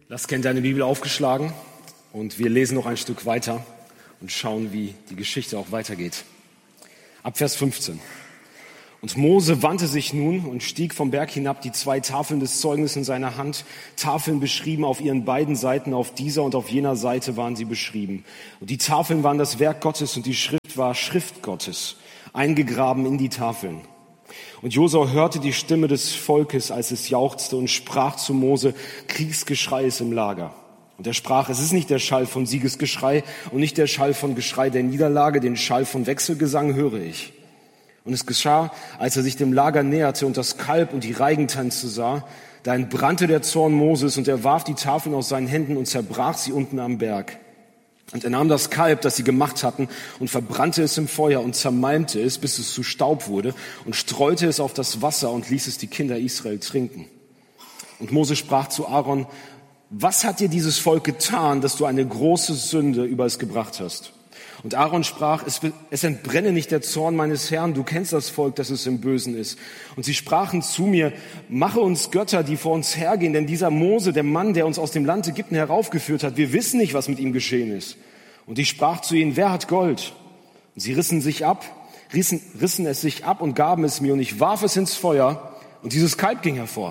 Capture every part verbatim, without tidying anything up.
Lass kennt deine Bibel aufgeschlagen und wir lesen noch ein Stück weiter und schauen, wie die Geschichte auch weitergeht. Ab Vers fünfzehn. Und Mose wandte sich nun und stieg vom Berg hinab, die zwei Tafeln des Zeugnisses in seiner Hand, Tafeln beschrieben auf ihren beiden Seiten, auf dieser und auf jener Seite waren sie beschrieben. Und die Tafeln waren das Werk Gottes und die Schrift war Schrift Gottes, eingegraben in die Tafeln. Und Josua hörte die Stimme des Volkes, als es jauchzte und sprach zu Mose, Kriegsgeschrei ist im Lager. Und er sprach, es ist nicht der Schall von Siegesgeschrei und nicht der Schall von Geschrei der Niederlage, den Schall von Wechselgesang höre ich. Und es geschah, als er sich dem Lager näherte und das Kalb und die Reigentänze sah, da entbrannte der Zorn Moses und er warf die Tafeln aus seinen Händen und zerbrach sie unten am Berg. Und er nahm das Kalb, das sie gemacht hatten, und verbrannte es im Feuer und zermalmte es, bis es zu Staub wurde, und streute es auf das Wasser und ließ es die Kinder Israel trinken. Und Mose sprach zu Aaron, was hat dir dieses Volk getan, dass du eine große Sünde über es gebracht hast? Und Aaron sprach, es, es entbrenne nicht der Zorn meines Herrn, du kennst das Volk, dass es im Bösen ist. Und sie sprachen zu mir, mache uns Götter, die vor uns hergehen, denn dieser Mose, der Mann, der uns aus dem Land Ägypten heraufgeführt hat, wir wissen nicht, was mit ihm geschehen ist. Und ich sprach zu ihnen, wer hat Gold? Und sie rissen sich ab, rissen, rissen es sich ab und gaben es mir, und ich warf es ins Feuer, und dieses Kalb ging hervor.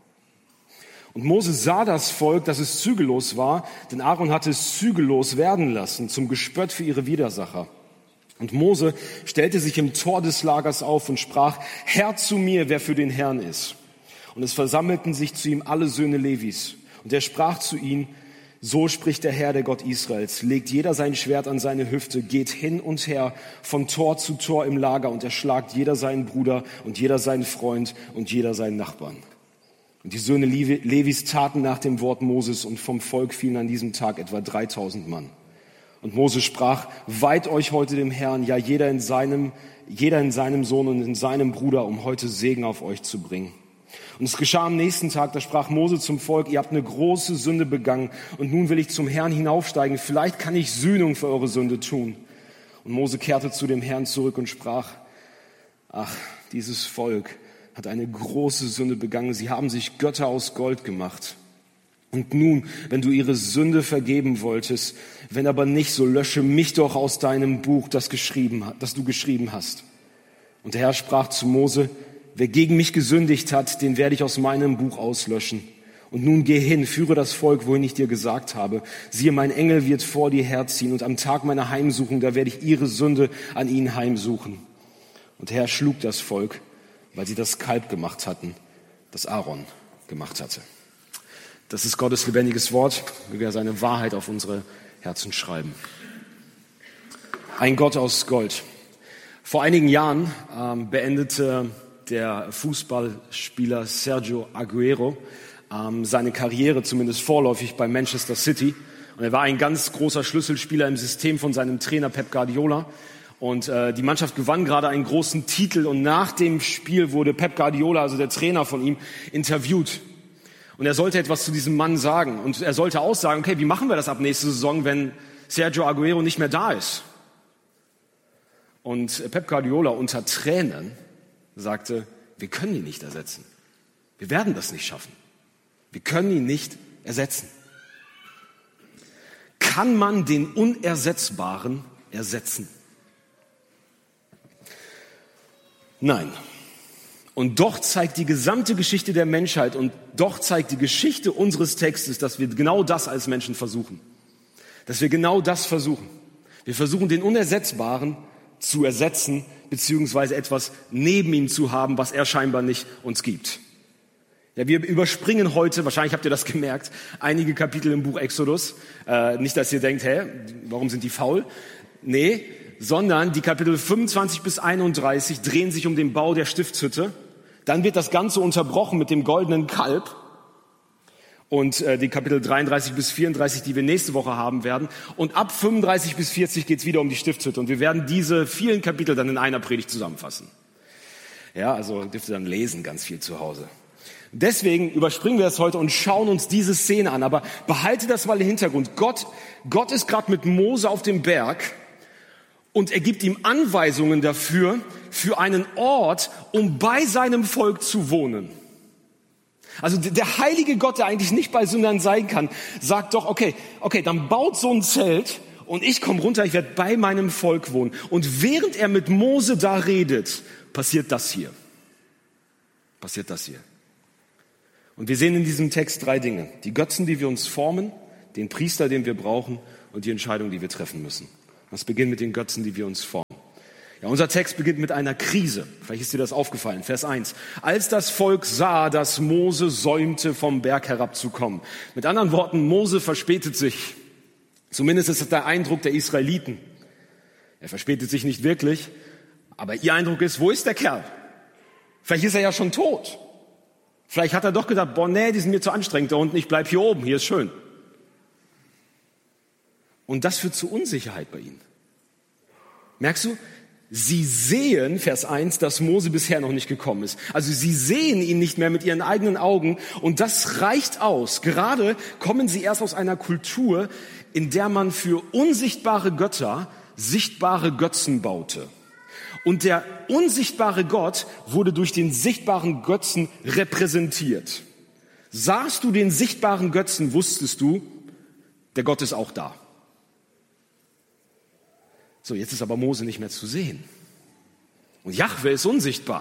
Und Mose sah das Volk, dass es zügellos war, denn Aaron hatte es zügellos werden lassen, zum Gespött für ihre Widersacher. Und Mose stellte sich im Tor des Lagers auf und sprach, Herr zu mir, wer für den Herrn ist. Und es versammelten sich zu ihm alle Söhne Levis. Und er sprach zu ihnen, so spricht der Herr, der Gott Israels, legt jeder sein Schwert an seine Hüfte, geht hin und her von Tor zu Tor im Lager und erschlagt jeder seinen Bruder und jeder seinen Freund und jeder seinen Nachbarn. Und die Söhne Levis taten nach dem Wort Moses, und vom Volk fielen an diesem Tag etwa dreitausend Mann. Und Mose sprach, weiht euch heute dem Herrn, ja jeder in seinem, jeder in seinem Sohn und in seinem Bruder, um heute Segen auf euch zu bringen. Und es geschah am nächsten Tag, da sprach Mose zum Volk, ihr habt eine große Sünde begangen, und nun will ich zum Herrn hinaufsteigen, vielleicht kann ich Sühnung für eure Sünde tun. Und Mose kehrte zu dem Herrn zurück und sprach, ach, dieses Volk hat eine große Sünde begangen. Sie haben sich Götter aus Gold gemacht. Und nun, wenn du ihre Sünde vergeben wolltest, wenn aber nicht, so lösche mich doch aus deinem Buch, das, geschrieben, das du geschrieben hast. Und der Herr sprach zu Mose, wer gegen mich gesündigt hat, den werde ich aus meinem Buch auslöschen. Und nun geh hin, führe das Volk, wohin ich dir gesagt habe. Siehe, mein Engel wird vor dir herziehen, und am Tag meiner Heimsuchung, da werde ich ihre Sünde an ihnen heimsuchen. Und der Herr schlug das Volk, weil sie das Kalb gemacht hatten, das Aaron gemacht hatte. Das ist Gottes lebendiges Wort, wie wir seine Wahrheit auf unsere Herzen schreiben. Ein Gott aus Gold. Vor einigen Jahren ähm, beendete der Fußballspieler Sergio Aguero ähm, seine Karriere, zumindest vorläufig, bei Manchester City. Und er war ein ganz großer Schlüsselspieler im System von seinem Trainer Pep Guardiola. Und äh, die Mannschaft gewann gerade einen großen Titel, und nach dem Spiel wurde Pep Guardiola, also der Trainer von ihm, interviewt. Und er sollte etwas zu diesem Mann sagen. Und er sollte auch sagen, okay, wie machen wir das ab nächste Saison, wenn Sergio Aguero nicht mehr da ist? Und Pep Guardiola unter Tränen sagte, wir können ihn nicht ersetzen. Wir werden das nicht schaffen. Wir können ihn nicht ersetzen. Kann man den Unersetzbaren ersetzen? Nein. Und doch zeigt die gesamte Geschichte der Menschheit und doch zeigt die Geschichte unseres Textes, dass wir genau das als Menschen versuchen. Dass wir genau das versuchen. Wir versuchen, den Unersetzbaren zu ersetzen, beziehungsweise etwas neben ihm zu haben, was er scheinbar nicht uns gibt. Ja, wir überspringen heute, wahrscheinlich habt ihr das gemerkt, einige Kapitel im Buch Exodus. Äh, nicht, dass ihr denkt, hä, warum sind die faul? Nee, sondern die Kapitel fünfundzwanzig bis einunddreißig drehen sich um den Bau der Stiftshütte. Dann wird das Ganze unterbrochen mit dem goldenen Kalb. Und äh, die Kapitel dreiunddreißig bis vierunddreißig, die wir nächste Woche haben werden. Und ab fünfunddreißig bis vierzig geht's wieder um die Stiftshütte. Und wir werden diese vielen Kapitel dann in einer Predigt zusammenfassen. Ja, also dürft ihr dann lesen, ganz viel zu Hause. Deswegen überspringen wir das heute und schauen uns diese Szene an. Aber behalte das mal im Hintergrund. Gott, Gott ist gerade mit Mose auf dem Berg. Und er gibt ihm Anweisungen dafür, für einen Ort, um bei seinem Volk zu wohnen. Also der heilige Gott, der eigentlich nicht bei Sündern sein kann, sagt doch, okay, okay, dann baut so ein Zelt und ich komme runter, ich werde bei meinem Volk wohnen. Und während er mit Mose da redet, passiert das hier. Passiert das hier. Und wir sehen in diesem Text drei Dinge. Die Götzen, die wir uns formen, den Priester, den wir brauchen und die Entscheidung, die wir treffen müssen. Das beginnt mit den Götzen, die wir uns formen. Ja, unser Text beginnt mit einer Krise. Vielleicht ist dir das aufgefallen. Vers eins. Als das Volk sah, dass Mose säumte, vom Berg herabzukommen. Mit anderen Worten, Mose verspätet sich. Zumindest ist das der Eindruck der Israeliten. Er verspätet sich nicht wirklich, aber ihr Eindruck ist, wo ist der Kerl? Vielleicht ist er ja schon tot. Vielleicht hat er doch gedacht, boah, nee, die sind mir zu anstrengend da unten, ich bleib hier oben, hier ist schön. Und das führt zu Unsicherheit bei ihnen. Merkst du? Sie sehen, Vers eins, dass Mose bisher noch nicht gekommen ist. Also sie sehen ihn nicht mehr mit ihren eigenen Augen und das reicht aus. Gerade kommen sie erst aus einer Kultur, in der man für unsichtbare Götter sichtbare Götzen baute. Und der unsichtbare Gott wurde durch den sichtbaren Götzen repräsentiert. Sahst du den sichtbaren Götzen, wusstest du, der Gott ist auch da. So, jetzt ist aber Mose nicht mehr zu sehen. Und Jahwe ist unsichtbar.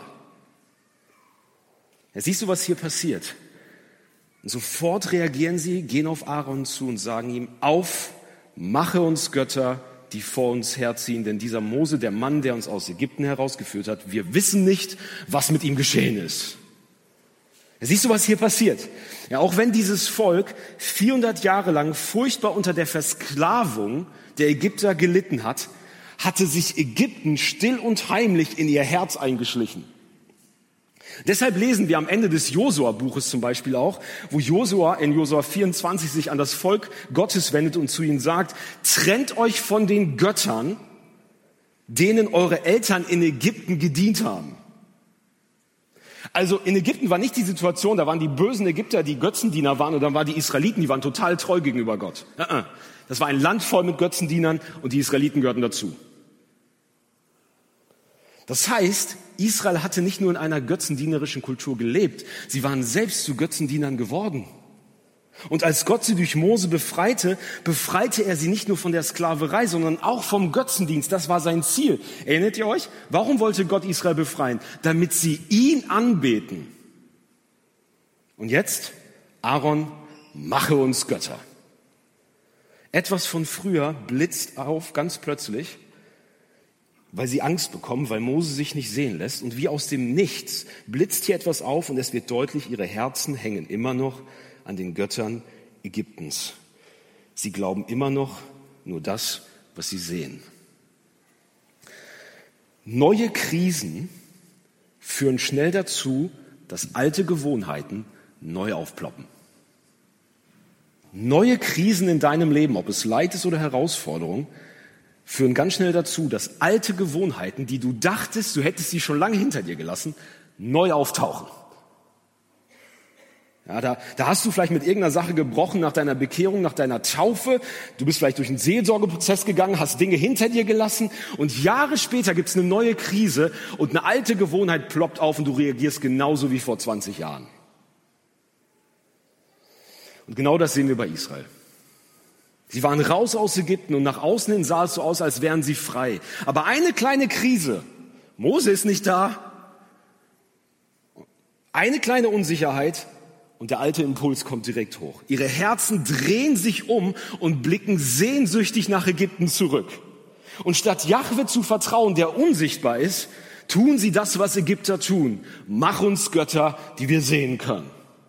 Ja, siehst du, was hier passiert? Und sofort reagieren sie, gehen auf Aaron zu und sagen ihm, auf, mache uns Götter, die vor uns herziehen. Denn dieser Mose, der Mann, der uns aus Ägypten herausgeführt hat, wir wissen nicht, was mit ihm geschehen ist. Ja, siehst du, was hier passiert? Ja, auch wenn dieses Volk vierhundert Jahre lang furchtbar unter der Versklavung der Ägypter gelitten hat, hatte sich Ägypten still und heimlich in ihr Herz eingeschlichen. Deshalb lesen wir am Ende des Josua-Buches zum Beispiel auch, wo Josua in Josua vierundzwanzig sich an das Volk Gottes wendet und zu ihnen sagt, trennt euch von den Göttern, denen eure Eltern in Ägypten gedient haben. Also in Ägypten war nicht die Situation, da waren die bösen Ägypter, die Götzendiener waren, und dann waren die Israeliten, die waren total treu gegenüber Gott. Das war ein Land voll mit Götzendienern und die Israeliten gehörten dazu. Das heißt, Israel hatte nicht nur in einer götzendienerischen Kultur gelebt, sie waren selbst zu Götzendienern geworden. Und als Gott sie durch Mose befreite, befreite er sie nicht nur von der Sklaverei, sondern auch vom Götzendienst. Das war sein Ziel. Erinnert ihr euch? Warum wollte Gott Israel befreien? Damit sie ihn anbeten. Und jetzt, Aaron, mache uns Götter. Etwas von früher blitzt auf ganz plötzlich, weil sie Angst bekommen, weil Mose sich nicht sehen lässt. Und wie aus dem Nichts blitzt hier etwas auf und es wird deutlich, ihre Herzen hängen immer noch an den Göttern Ägyptens. Sie glauben immer noch nur das, was sie sehen. Neue Krisen führen schnell dazu, dass alte Gewohnheiten neu aufploppen. Neue Krisen in deinem Leben, ob es Leid ist oder Herausforderung, führen ganz schnell dazu, dass alte Gewohnheiten, die du dachtest, du hättest sie schon lange hinter dir gelassen, neu auftauchen. Ja, da, da hast du vielleicht mit irgendeiner Sache gebrochen nach deiner Bekehrung, nach deiner Taufe. Du bist vielleicht durch einen Seelsorgeprozess gegangen, hast Dinge hinter dir gelassen und Jahre später gibt's eine neue Krise und eine alte Gewohnheit ploppt auf und du reagierst genauso wie vor zwanzig Jahren. Und genau das sehen wir bei Israel. Sie waren raus aus Ägypten und nach außen hin sah es so aus, als wären sie frei. Aber eine kleine Krise, Mose ist nicht da, eine kleine Unsicherheit und der alte Impuls kommt direkt hoch. Ihre Herzen drehen sich um und blicken sehnsüchtig nach Ägypten zurück. Und statt Jahwe zu vertrauen, der unsichtbar ist, tun sie das, was Ägypter tun. Mach uns Götter, die wir sehen können.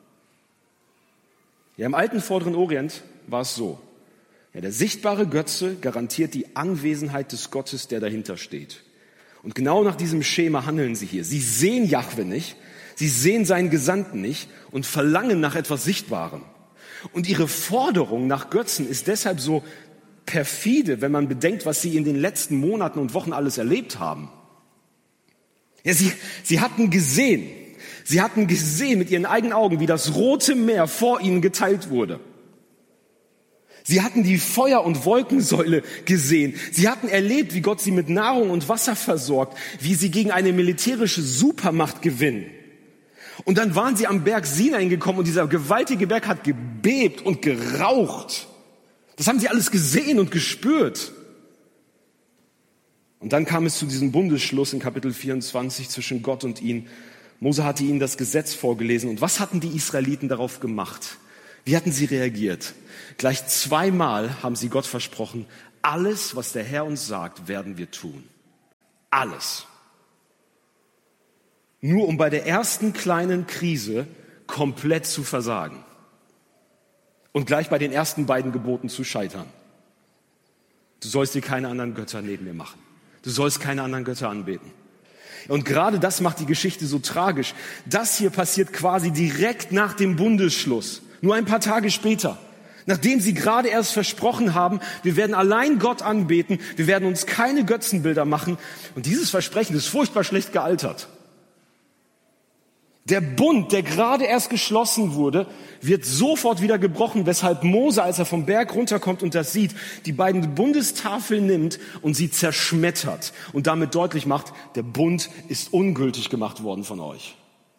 Ja, im alten Vorderen Orient war es so. Ja, der sichtbare Götze garantiert die Anwesenheit des Gottes, der dahinter steht. Und genau nach diesem Schema handeln sie hier. Sie sehen Jahwe nicht, sie sehen seinen Gesandten nicht und verlangen nach etwas Sichtbarem. Und ihre Forderung nach Götzen ist deshalb so perfide, wenn man bedenkt, was sie in den letzten Monaten und Wochen alles erlebt haben. Ja, sie, sie hatten gesehen, sie hatten gesehen mit ihren eigenen Augen, wie das Rote Meer vor ihnen geteilt wurde. Sie hatten die Feuer- und Wolkensäule gesehen. Sie hatten erlebt, wie Gott sie mit Nahrung und Wasser versorgt, wie sie gegen eine militärische Supermacht gewinnen. Und dann waren sie am Berg Sinai gekommen und dieser gewaltige Berg hat gebebt und geraucht. Das haben sie alles gesehen und gespürt. Und dann kam es zu diesem Bundesschluss in Kapitel vierundzwanzig zwischen Gott und ihnen. Mose hatte ihnen das Gesetz vorgelesen. Und was hatten die Israeliten darauf gemacht? Wie hatten sie reagiert? Gleich zweimal haben sie Gott versprochen, alles, was der Herr uns sagt, werden wir tun. Alles. Nur um bei der ersten kleinen Krise komplett zu versagen. Und gleich bei den ersten beiden Geboten zu scheitern. Du sollst dir keine anderen Götter neben mir machen. Du sollst keine anderen Götter anbeten. Und gerade das macht die Geschichte so tragisch. Das hier passiert quasi direkt nach dem Bundesschluss. Nur ein paar Tage später. Nachdem sie gerade erst versprochen haben, wir werden allein Gott anbeten, wir werden uns keine Götzenbilder machen. Und dieses Versprechen ist furchtbar schlecht gealtert. Der Bund, der gerade erst geschlossen wurde, wird sofort wieder gebrochen, weshalb Mose, als er vom Berg runterkommt und das sieht, die beiden Bundestafeln nimmt und sie zerschmettert und damit deutlich macht, der Bund ist ungültig gemacht worden von euch.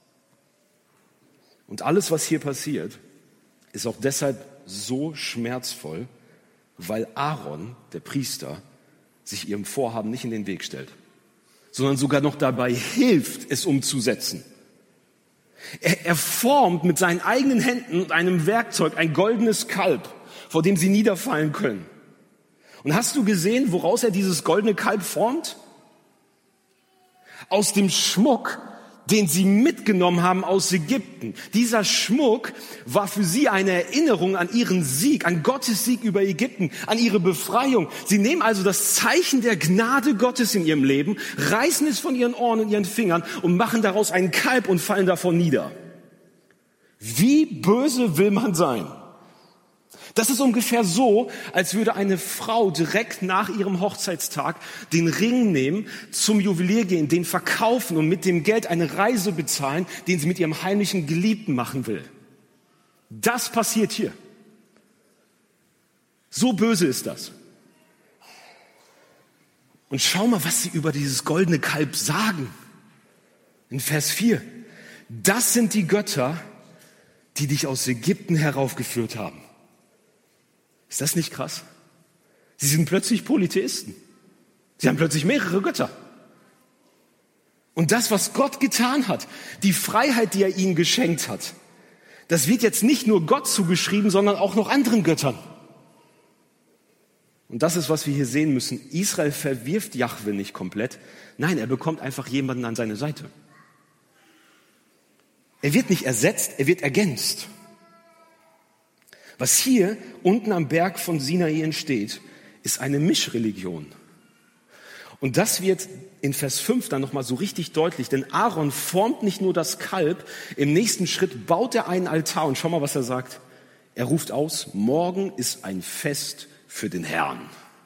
Und alles, was hier passiert, ist auch deshalb so schmerzvoll, weil Aaron, der Priester, sich ihrem Vorhaben nicht in den Weg stellt, sondern sogar noch dabei hilft, es umzusetzen. Er, er formt mit seinen eigenen Händen und einem Werkzeug ein goldenes Kalb, vor dem sie niederfallen können. Und hast du gesehen, woraus er dieses goldene Kalb formt? Aus dem Schmuck, den sie mitgenommen haben aus Ägypten. Dieser Schmuck war für sie eine Erinnerung an ihren Sieg, an Gottes Sieg über Ägypten, an ihre Befreiung. Sie nehmen also das Zeichen der Gnade Gottes in ihrem Leben, reißen es von ihren Ohren und ihren Fingern und machen daraus einen Kalb und fallen davon nieder. Wie böse will man sein? Das ist ungefähr so, als würde eine Frau direkt nach ihrem Hochzeitstag den Ring nehmen, zum Juwelier gehen, den verkaufen und mit dem Geld eine Reise bezahlen, den sie mit ihrem heimlichen Geliebten machen will. Das passiert hier. So böse ist das. Und schau mal, was sie über dieses goldene Kalb sagen. In Vers vier. Das sind die Götter, die dich aus Ägypten heraufgeführt haben. Ist das nicht krass? Sie sind plötzlich Polytheisten. Sie haben plötzlich mehrere Götter. Und das, was Gott getan hat, die Freiheit, die er ihnen geschenkt hat, das wird jetzt nicht nur Gott zugeschrieben, sondern auch noch anderen Göttern. Und das ist, was wir hier sehen müssen. Israel verwirft Jahwe nicht komplett. Nein, er bekommt einfach jemanden an seine Seite. Er wird nicht ersetzt, er wird ergänzt. Was hier unten am Berg von Sinai entsteht, ist eine Mischreligion. Und das wird in Vers fünf dann nochmal so richtig deutlich, denn Aaron formt nicht nur das Kalb, im nächsten Schritt baut er einen Altar und schau mal, was er sagt. Er ruft aus, morgen ist ein Fest für den Herrn.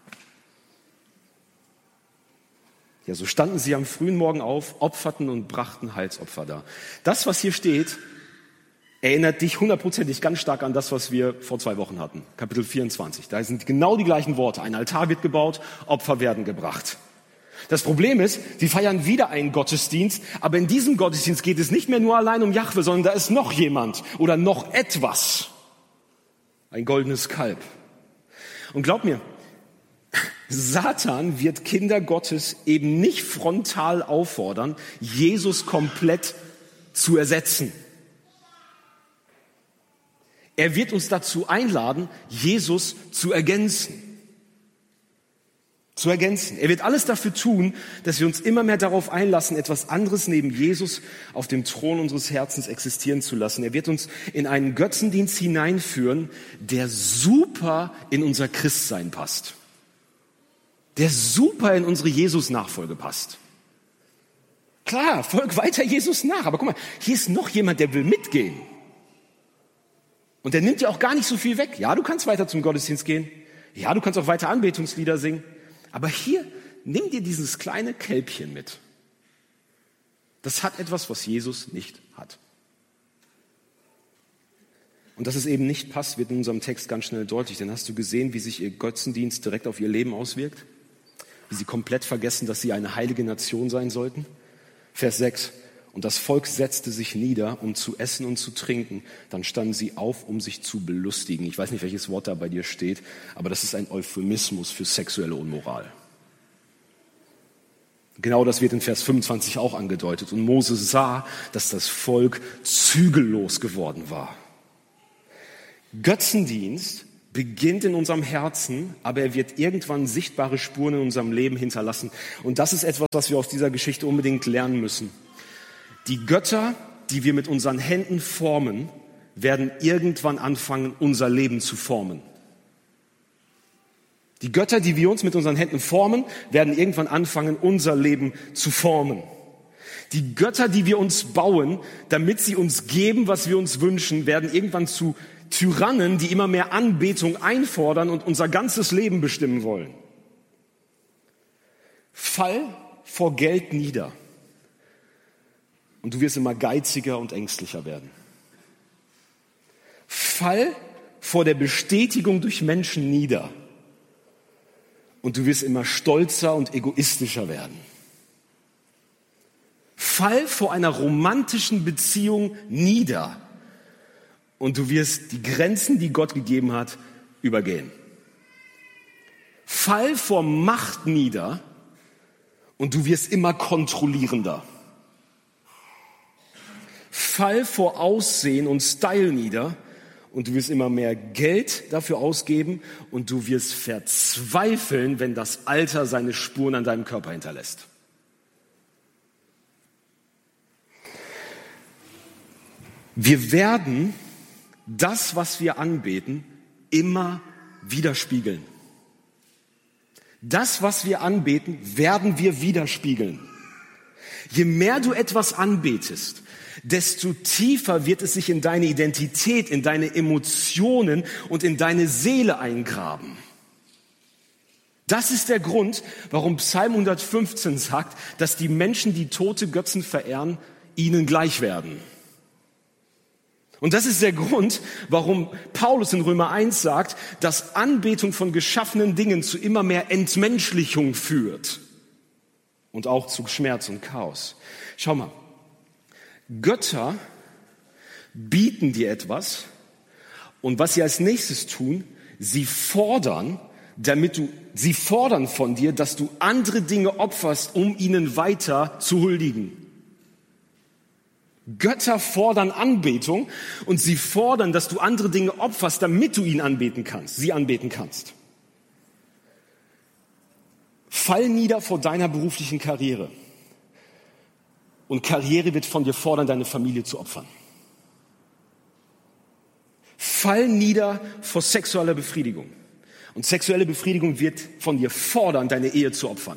Ja, so standen sie am frühen Morgen auf, opferten und brachten Heilsopfer dar. Das, was hier steht, erinnert dich hundertprozentig ganz stark an das, was wir vor zwei Wochen hatten. Kapitel vierundzwanzig. Da sind genau die gleichen Worte. Ein Altar wird gebaut, Opfer werden gebracht. Das Problem ist, sie feiern wieder einen Gottesdienst, aber in diesem Gottesdienst geht es nicht mehr nur allein um Jahwe, sondern da ist noch jemand oder noch etwas. Ein goldenes Kalb. Und glaub mir, Satan wird Kinder Gottes eben nicht frontal auffordern, Jesus komplett zu ersetzen. Er wird uns dazu einladen, Jesus zu ergänzen. Zu ergänzen. Er wird alles dafür tun, dass wir uns immer mehr darauf einlassen, etwas anderes neben Jesus auf dem Thron unseres Herzens existieren zu lassen. Er wird uns in einen Götzendienst hineinführen, der super in unser Christsein passt. Der super in unsere Jesus-Nachfolge passt. Klar, folg weiter Jesus nach. Aber guck mal, hier ist noch jemand, der will mitgehen. Und der nimmt dir auch gar nicht so viel weg. Ja, du kannst weiter zum Gottesdienst gehen. Ja, du kannst auch weiter Anbetungslieder singen. Aber hier, nimm dir dieses kleine Kälbchen mit. Das hat etwas, was Jesus nicht hat. Und dass es eben nicht passt, wird in unserem Text ganz schnell deutlich. Denn hast du gesehen, wie sich ihr Götzendienst direkt auf ihr Leben auswirkt? Wie sie komplett vergessen, dass sie eine heilige Nation sein sollten? Vers sechs. Und das Volk setzte sich nieder, um zu essen und zu trinken. Dann standen sie auf, um sich zu belustigen. Ich weiß nicht, welches Wort da bei dir steht, aber das ist ein Euphemismus für sexuelle Unmoral. Genau das wird in Vers fünfundzwanzig auch angedeutet. Und Mose sah, dass das Volk zügellos geworden war. Götzendienst beginnt in unserem Herzen, aber er wird irgendwann sichtbare Spuren in unserem Leben hinterlassen. Und das ist etwas, was wir aus dieser Geschichte unbedingt lernen müssen. Die Götter, die wir mit unseren Händen formen, werden irgendwann anfangen, unser Leben zu formen. Die Götter, die wir uns mit unseren Händen formen, werden irgendwann anfangen, unser Leben zu formen. Die Götter, die wir uns bauen, damit sie uns geben, was wir uns wünschen, werden irgendwann zu Tyrannen, die immer mehr Anbetung einfordern und unser ganzes Leben bestimmen wollen. Fall vor Geld nieder und du wirst immer geiziger und ängstlicher werden. Fall vor der Bestätigung durch Menschen nieder und du wirst immer stolzer und egoistischer werden. Fall vor einer romantischen Beziehung nieder und du wirst die Grenzen, die Gott gegeben hat, übergehen. Fall vor Macht nieder und du wirst immer kontrollierender. Fall vor Aussehen und Style nieder und du wirst immer mehr Geld dafür ausgeben und du wirst verzweifeln, wenn das Alter seine Spuren an deinem Körper hinterlässt. Wir werden das, was wir anbeten, immer widerspiegeln. Das, was wir anbeten, werden wir widerspiegeln. Je mehr du etwas anbetest, desto tiefer wird es sich in deine Identität, in deine Emotionen und in deine Seele eingraben. Das ist der Grund, warum Psalm hundertfünfzehn sagt, dass die Menschen, die tote Götzen verehren, ihnen gleich werden. Und das ist der Grund, warum Paulus in Römer eins sagt, dass Anbetung von geschaffenen Dingen zu immer mehr Entmenschlichung führt und auch zu Schmerz und Chaos. Schau mal, Götter bieten dir etwas und was sie als nächstes tun, sie fordern, damit du, sie fordern von dir, dass du andere Dinge opferst, um ihnen weiter zu huldigen. Götter fordern Anbetung und sie fordern, dass du andere Dinge opferst, damit du ihn anbeten kannst, sie anbeten kannst. Fall nieder vor deiner beruflichen Karriere. Und Karriere wird von dir fordern, deine Familie zu opfern. Fall nieder vor sexueller Befriedigung. Und sexuelle Befriedigung wird von dir fordern, deine Ehe zu opfern.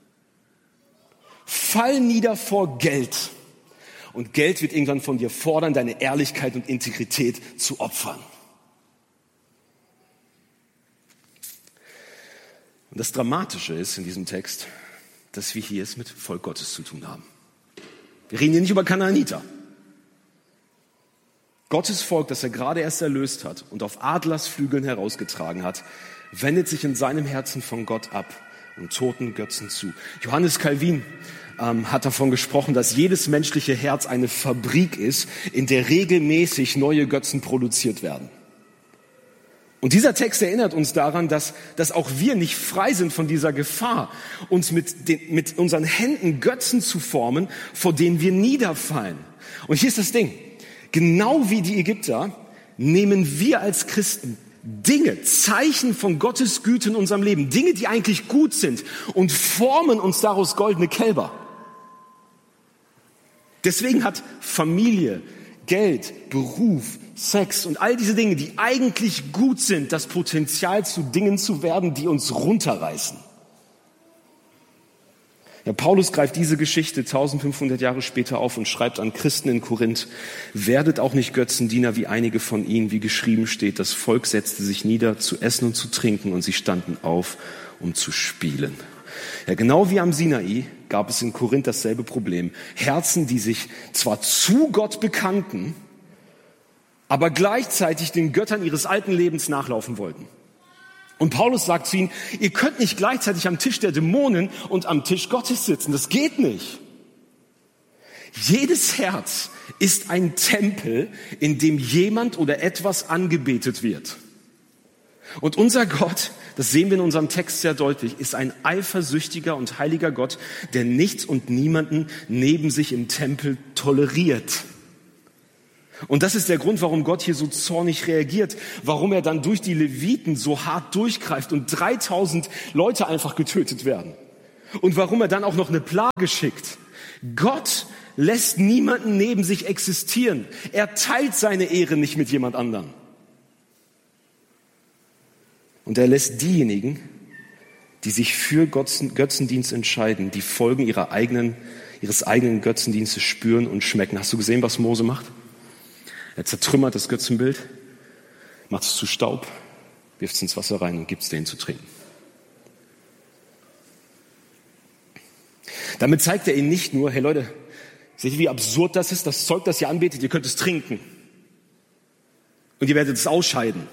Fall nieder vor Geld. Und Geld wird irgendwann von dir fordern, deine Ehrlichkeit und Integrität zu opfern. Und das Dramatische ist in diesem Text, dass wir hier es mit Volk Gottes zu tun haben. Wir reden hier nicht über Kanaaniter. Gottes Volk, das er gerade erst erlöst hat und auf Adlersflügeln herausgetragen hat, wendet sich in seinem Herzen von Gott ab und toten Götzen zu. Johannes Calvin ähm, hat davon gesprochen, dass jedes menschliche Herz eine Fabrik ist, in der regelmäßig neue Götzen produziert werden. Und dieser Text erinnert uns daran, dass, dass auch wir nicht frei sind von dieser Gefahr, uns mit, den, mit unseren Händen Götzen zu formen, vor denen wir niederfallen. Und hier ist das Ding. Genau wie die Ägypter nehmen wir als Christen Dinge, Zeichen von Gottes Güte in unserem Leben, Dinge, die eigentlich gut sind, und formen uns daraus goldene Kälber. Deswegen hat Familie, Geld, Beruf, Sex und all diese Dinge, die eigentlich gut sind, das Potenzial zu Dingen zu werden, die uns runterreißen. Ja, Paulus greift diese Geschichte eintausendfünfhundert Jahre später auf und schreibt an Christen in Korinth: Werdet auch nicht Götzendiener wie einige von ihnen, wie geschrieben steht, das Volk setzte sich nieder zu essen und zu trinken und sie standen auf, um zu spielen. Ja, genau wie am Sinai gab es in Korinth dasselbe Problem. Herzen, die sich zwar zu Gott bekannten, aber gleichzeitig den Göttern ihres alten Lebens nachlaufen wollten. Und Paulus sagt zu ihnen, ihr könnt nicht gleichzeitig am Tisch der Dämonen und am Tisch Gottes sitzen. Das geht nicht. Jedes Herz ist ein Tempel, in dem jemand oder etwas angebetet wird. Und unser Gott, das sehen wir in unserem Text sehr deutlich, ist ein eifersüchtiger und heiliger Gott, der nichts und niemanden neben sich im Tempel toleriert. Und das ist der Grund, warum Gott hier so zornig reagiert, warum er dann durch die Leviten so hart durchgreift und dreitausend Leute einfach getötet werden. Und warum er dann auch noch eine Plage schickt. Gott lässt niemanden neben sich existieren. Er teilt seine Ehre nicht mit jemand anderem. Und er lässt diejenigen, die sich für Götzendienst entscheiden, die Folgen ihrer eigenen, ihres eigenen Götzendienstes spüren und schmecken. Hast du gesehen, was Mose macht? Er zertrümmert das Götzenbild, macht es zu Staub, wirft es ins Wasser rein und gibt es denen zu trinken. Damit zeigt er ihnen nicht nur, hey Leute, seht ihr, wie absurd das ist? Das Zeug, das ihr anbetet, ihr könnt es trinken. Und ihr werdet es ausscheiden.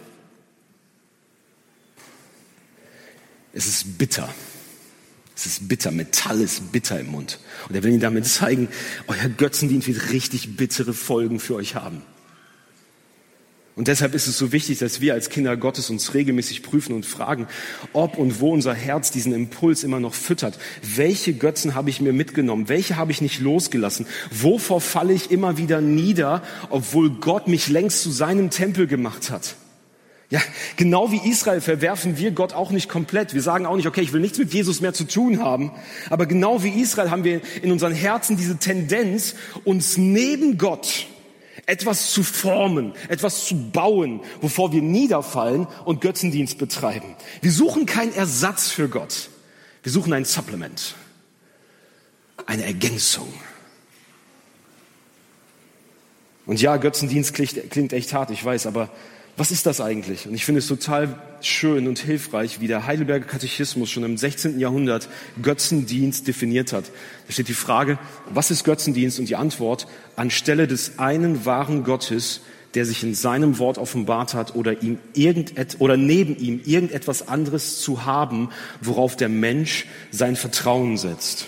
Es ist bitter. Es ist bitter. Metall ist bitter im Mund. Und er will ihnen damit zeigen, euer Götzendienst wird richtig bittere Folgen für euch haben. Und deshalb ist es so wichtig, dass wir als Kinder Gottes uns regelmäßig prüfen und fragen, ob und wo unser Herz diesen Impuls immer noch füttert. Welche Götzen habe ich mir mitgenommen? Welche habe ich nicht losgelassen? Wovor falle ich immer wieder nieder, obwohl Gott mich längst zu seinem Tempel gemacht hat? Ja, genau wie Israel verwerfen wir Gott auch nicht komplett. Wir sagen auch nicht, okay, ich will nichts mit Jesus mehr zu tun haben. Aber genau wie Israel haben wir in unseren Herzen diese Tendenz, uns neben Gott etwas zu formen, etwas zu bauen, wovor wir niederfallen und Götzendienst betreiben. Wir suchen keinen Ersatz für Gott. Wir suchen ein Supplement, eine Ergänzung. Und ja, Götzendienst klingt, klingt echt hart, ich weiß, aber was ist das eigentlich? Und ich finde es total schön und hilfreich, wie der Heidelberger Katechismus schon im sechzehnten Jahrhundert Götzendienst definiert hat. Da steht die Frage, was ist Götzendienst? Und die Antwort, anstelle des einen wahren Gottes, der sich in seinem Wort offenbart hat, oder ihm irgendet, oder neben ihm irgendetwas anderes zu haben, worauf der Mensch sein Vertrauen setzt.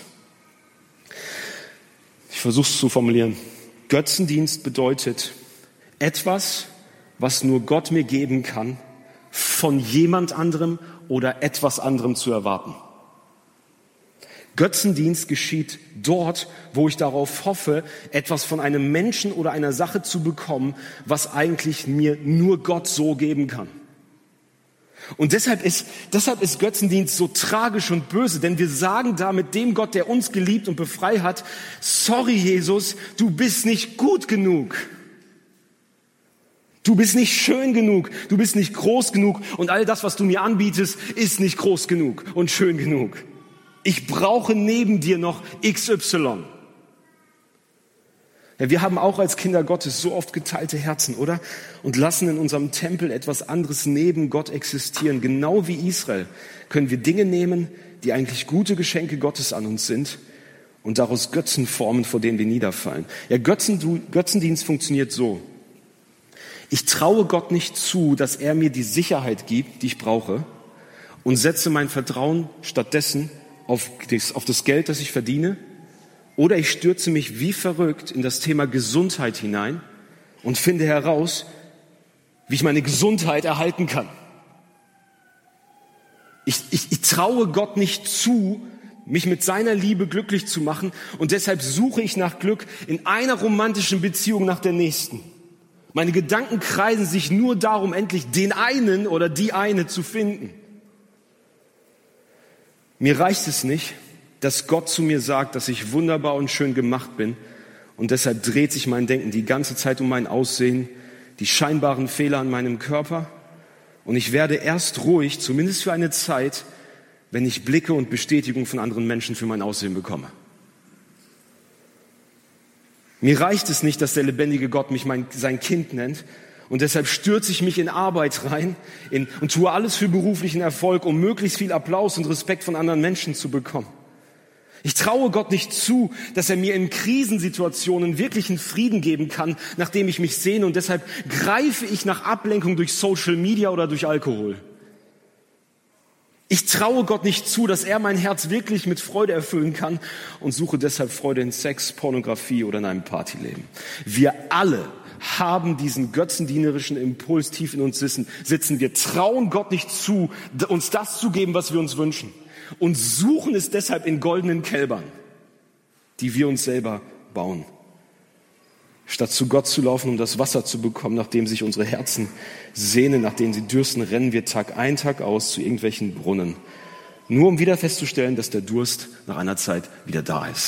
Ich versuche es zu formulieren. Götzendienst bedeutet etwas, was nur Gott mir geben kann, von jemand anderem oder etwas anderem zu erwarten. Götzendienst geschieht dort, wo ich darauf hoffe, etwas von einem Menschen oder einer Sache zu bekommen, was eigentlich mir nur Gott so geben kann. Und deshalb ist, deshalb ist Götzendienst so tragisch und böse, denn wir sagen damit dem Gott, der uns geliebt und befreit hat, sorry Jesus, du bist nicht gut genug. Du bist nicht schön genug, du bist nicht groß genug und all das, was du mir anbietest, ist nicht groß genug und schön genug. Ich brauche neben dir noch X Y. Ja, wir haben auch als Kinder Gottes so oft geteilte Herzen, oder? Und lassen in unserem Tempel etwas anderes neben Gott existieren. Genau wie Israel können wir Dinge nehmen, die eigentlich gute Geschenke Gottes an uns sind und daraus Götzen formen, vor denen wir niederfallen. Ja, Götzen, Götzendienst funktioniert so. Ich traue Gott nicht zu, dass er mir die Sicherheit gibt, die ich brauche, und setze mein Vertrauen stattdessen auf das, auf das Geld, das ich verdiene, oder ich stürze mich wie verrückt in das Thema Gesundheit hinein und finde heraus, wie ich meine Gesundheit erhalten kann. Ich, ich, ich traue Gott nicht zu, mich mit seiner Liebe glücklich zu machen, und deshalb suche ich nach Glück in einer romantischen Beziehung nach der nächsten. Meine Gedanken kreisen sich nur darum, endlich den einen oder die eine zu finden. Mir reicht es nicht, dass Gott zu mir sagt, dass ich wunderbar und schön gemacht bin, und deshalb dreht sich mein Denken die ganze Zeit um mein Aussehen, die scheinbaren Fehler an meinem Körper, und ich werde erst ruhig, zumindest für eine Zeit, wenn ich Blicke und Bestätigung von anderen Menschen für mein Aussehen bekomme. Mir reicht es nicht, dass der lebendige Gott mich mein, sein Kind nennt, und deshalb stürze ich mich in Arbeit rein in, und tue alles für beruflichen Erfolg, um möglichst viel Applaus und Respekt von anderen Menschen zu bekommen. Ich traue Gott nicht zu, dass er mir in Krisensituationen wirklichen Frieden geben kann, nachdem ich mich sehne, und deshalb greife ich nach Ablenkung durch Social Media oder durch Alkohol. Ich traue Gott nicht zu, dass er mein Herz wirklich mit Freude erfüllen kann und suche deshalb Freude in Sex, Pornografie oder in einem Partyleben. Wir alle haben diesen götzendienerischen Impuls tief in uns sitzen. Wir trauen Gott nicht zu, uns das zu geben, was wir uns wünschen. Und suchen es deshalb in goldenen Kälbern, die wir uns selber bauen. Statt zu Gott zu laufen, um das Wasser zu bekommen, nach dem sich unsere Herzen sehnen, nach dem sie dürsten, rennen wir Tag ein, Tag aus zu irgendwelchen Brunnen. Nur um wieder festzustellen, dass der Durst nach einer Zeit wieder da ist.